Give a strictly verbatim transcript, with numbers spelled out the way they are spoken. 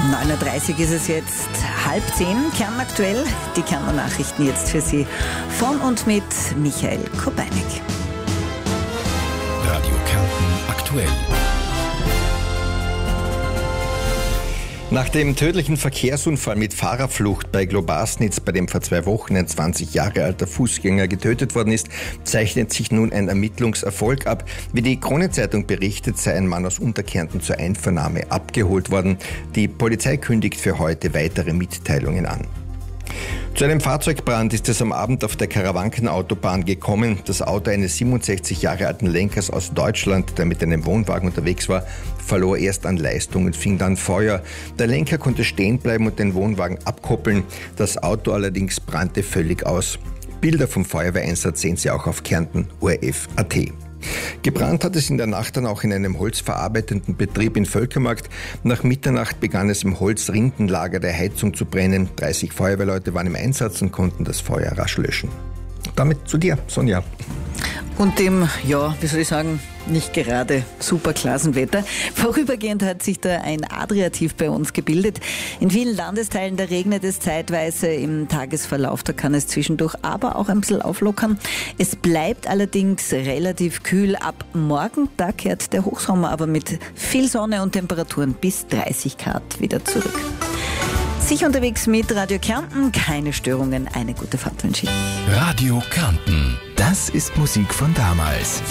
neun Uhr dreißig ist es jetzt, halb zehn, kernaktuell. Die Kärntner Nachrichten jetzt für Sie von und mit Michael Kubeinig. Radio Kärnten aktuell. Nach dem tödlichen Verkehrsunfall mit Fahrerflucht bei Globasnitz, bei dem vor zwei Wochen ein zwanzig Jahre alter Fußgänger getötet worden ist, zeichnet sich nun ein Ermittlungserfolg ab. Wie die Krone-Zeitung berichtet, sei ein Mann aus Unterkärnten zur Einvernahme abgeholt worden. Die Polizei kündigt für heute weitere Mitteilungen an. Zu einem Fahrzeugbrand ist es am Abend auf der Karawankenautobahn gekommen. Das Auto eines siebenundsechzig Jahre alten Lenkers aus Deutschland, der mit einem Wohnwagen unterwegs war, verlor erst an Leistung und fing dann Feuer. Der Lenker konnte stehen bleiben und den Wohnwagen abkoppeln. Das Auto allerdings brannte völlig aus. Bilder vom Feuerwehreinsatz sehen Sie auch auf Kärnten O R F Punkt A T. Gebrannt hat es in der Nacht dann auch in einem holzverarbeitenden Betrieb in Völkermarkt. Nach Mitternacht begann es im Holzrindenlager der Heizung zu brennen. dreißig Feuerwehrleute waren im Einsatz und konnten das Feuer rasch löschen. Damit zu dir, Sonja. Und dem, ja, wie soll ich sagen, nicht gerade super Klassenwetter. Vorübergehend hat sich da ein Adriativ bei uns gebildet. In vielen Landesteilen, da regnet es zeitweise im Tagesverlauf, da kann es zwischendurch aber auch ein bisschen auflockern. Es bleibt allerdings relativ kühl. Ab morgen, da kehrt der Hochsommer aber mit viel Sonne und Temperaturen bis dreißig Grad wieder zurück. Sich unterwegs mit Radio Kärnten, keine Störungen, eine gute Fahrt wünsche ich. Radio Kärnten, das ist Musik von damals.